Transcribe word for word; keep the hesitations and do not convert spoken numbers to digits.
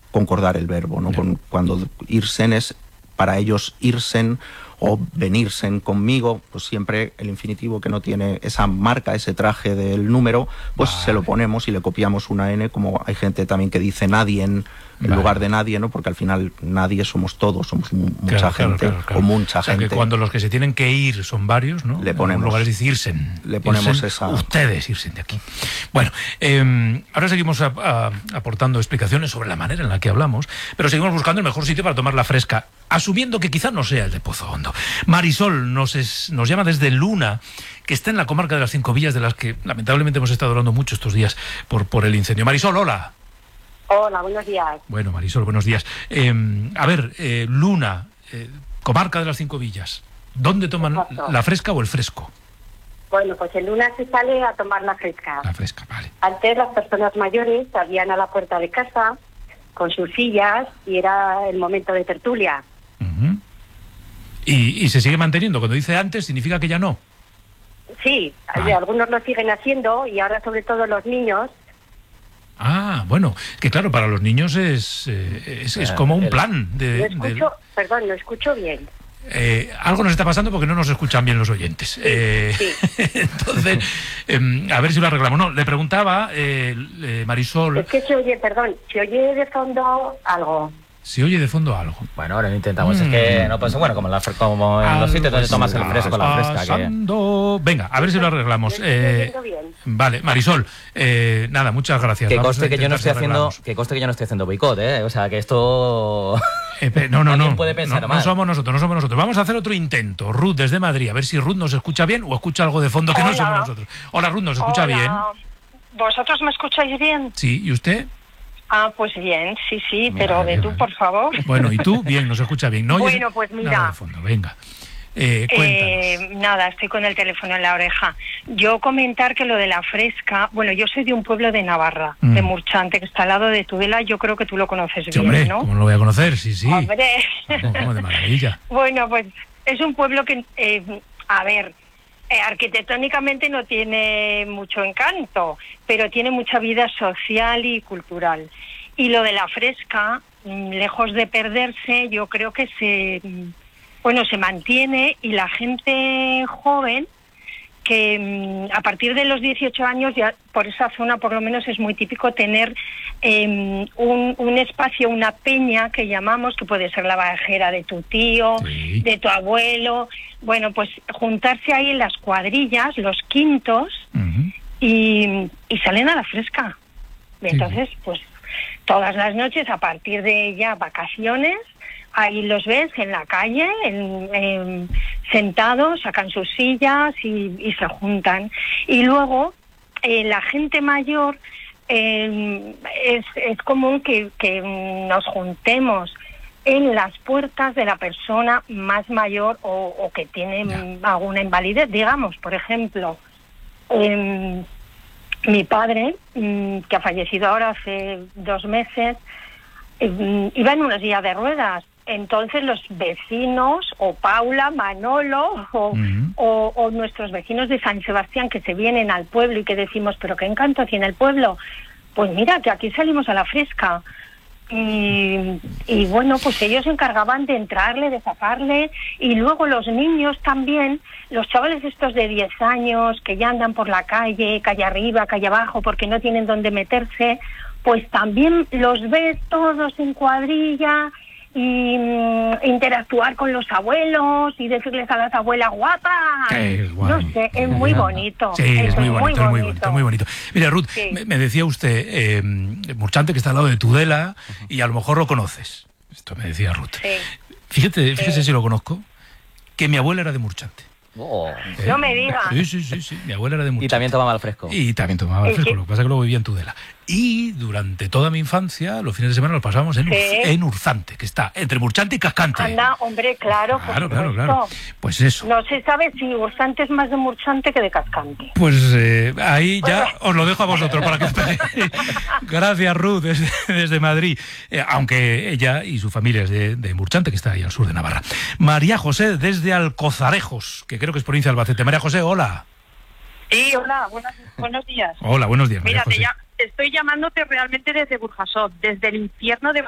concordar el verbo, ¿no? Con, cuando irsen es para ellos irsen o venirsen conmigo, pues siempre el infinitivo que no tiene esa marca, ese traje del número, pues vale. se lo ponemos y le copiamos una N, como hay gente también que dice nadie en, en vale. lugar de nadie, ¿no? Porque al final nadie somos todos, somos mucha claro, gente, claro, claro, claro. o mucha o sea, gente. Que cuando los que se tienen que ir son varios, ¿no? Le ponemos, en lugares dice irsen. Le ponemos irsen, esa... Ustedes irsen de aquí. Bueno, eh, ahora seguimos a, a, aportando explicaciones sobre la manera en la que hablamos, pero seguimos buscando el mejor sitio para tomar la fresca, asumiendo que quizá no sea el de Pozo Hondo. Marisol nos, es, nos llama desde Luna, que está en la comarca de las Cinco Villas, de las que lamentablemente hemos estado hablando mucho estos días por, por el incendio. Marisol, hola. Hola, buenos días. Bueno, Marisol, buenos días. Eh, a ver, eh, Luna, eh, comarca de las Cinco Villas, ¿dónde toman Exacto. la fresca o el fresco? Bueno, pues en Luna se sale a tomar la fresca. La fresca, vale. Antes las personas mayores salían a la puerta de casa con sus sillas y era el momento de tertulia. Uh-huh. ¿Y, ¿Y se sigue manteniendo? Cuando dice antes, ¿significa que ya no? Sí, vale. Algunos lo siguen haciendo y ahora sobre todo los niños. Ah, bueno, que claro, para los niños es, eh, es, es como un plan. De, no escucho, de... Perdón, no escucho bien. Eh, algo nos está pasando porque no nos escuchan bien los oyentes. Sí, eh, sí. Entonces, eh, a ver si lo arreglamos. No, le preguntaba, eh, eh, Marisol... Es que se oye, perdón, se oye de fondo algo. Se oye de fondo algo. Bueno, ahora lo intentamos. Mm. Es que no pasa, bueno, como en, la, como en los sitios donde tomas el fresco, la fresca. Que... Venga, a ver si lo arreglamos. Eh, vale, Marisol, eh, nada, muchas gracias. Que conste que yo no estoy haciendo, que conste que yo no estoy haciendo boicot, ¿eh? O sea, que esto... Eh, no, no, no. Puede pensar no, mal. no somos nosotros, no somos nosotros. Vamos a hacer otro intento. Ruth, desde Madrid, a ver si Ruth nos escucha bien o escucha algo de fondo que Hola. no somos nosotros. Hola, Ruth, ¿nos escucha Hola. bien? ¿Vosotros me escucháis bien? Sí, ¿y usted? Ah, pues bien, sí, sí, Mira, pero de vale, tú, vale. por favor. Bueno, ¿y tú? Bien, nos escucha bien. ¿No oyes Bueno, pues mira. nada de fondo? Venga, eh, cuéntanos. Eh, nada, estoy con el teléfono en la oreja. Yo comentar que lo de la fresca, bueno, yo soy de un pueblo de Navarra, mm. de Murchante, que está al lado de Tudela, yo creo que tú lo conoces sí, bien, hombre, ¿no? ¿cómo no lo voy a conocer? Sí, sí. Hombre. Como de maravilla. Bueno, pues es un pueblo que, eh, a ver... Eh, arquitectónicamente no tiene mucho encanto, pero tiene mucha vida social y cultural. Y lo de la fresca, lejos de perderse, yo creo que se, bueno, se mantiene y la gente joven, que a partir de los dieciocho años, ya por esa zona por lo menos es muy típico tener eh, un, un espacio, una peña que llamamos, que puede ser la bajera de tu tío, sí. de tu abuelo, bueno, pues juntarse ahí en las cuadrillas, los quintos, uh-huh. y, y salen a la fresca. Entonces, sí. pues todas las noches, a partir de ya vacaciones, ahí los ves en la calle, en, en, sentados, sacan sus sillas y, y se juntan. Y luego, eh, la gente mayor, eh, es, es común que, que nos juntemos en las puertas de la persona más mayor o, o que tiene yeah. alguna invalidez. Digamos, por ejemplo, eh, mi padre, que ha fallecido ahora hace dos meses, eh, iba en una silla de ruedas. Entonces los vecinos, o Paula, Manolo, o, uh-huh. o, o nuestros vecinos de San Sebastián que se vienen al pueblo y que decimos, pero qué encanto tiene el pueblo, pues mira, que aquí salimos a la fresca. Y, y bueno, pues ellos se encargaban de entrarle, de sacarle, y luego los niños también, los chavales estos de diez años que ya andan por la calle, calle arriba, calle abajo, porque no tienen dónde meterse, pues también los ves todos en cuadrilla, y um, interactuar con los abuelos y decirles a las abuelas guapas. No sé, es muy bonito. Sí, es, es muy, bonito, muy bonito, es muy bonito, muy bonito. Mira, Ruth, sí. me, me decía usted, eh, Murchante, que está al lado de Tudela, uh-huh. y a lo mejor lo conoces. Esto me decía Ruth. Sí. Fíjate, fíjese sí. si lo conozco, que mi abuela era de Murchante. Oh. ¿Eh? No me digas. Sí, sí, sí, sí, mi abuela era de Murchante. Y también tomaba el fresco. Y también tomaba el fresco, sí. Lo que pasa es que luego vivía en Tudela. Y durante toda mi infancia, los fines de semana los pasábamos en, sí. Ur, en Urzante, que está entre Murchante y Cascante. Anda, hombre, claro, claro, claro, claro. Pues eso. No se sabe si Urzante es más de Murchante que de Cascante. Pues eh, ahí ya os lo dejo a vosotros para que esperéis. Gracias, Ruth, desde, desde Madrid. Eh, aunque ella y su familia es de, de Murchante, que está ahí al sur de Navarra. María José, desde Alcozarejos, que creo que es provincia de Albacete. María José, hola. Sí, hola, buenos, buenos días. Hola, buenos días, María Mira, José. Te ya, estoy llamándote realmente desde Burjasot, desde el infierno de